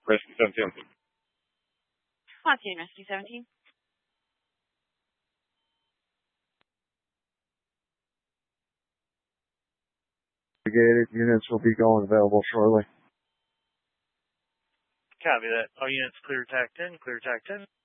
Rescue 17. Montana Rescue 17. Gated units will be going available shortly. Copy that. All units clear TAC 10, clear TAC 10.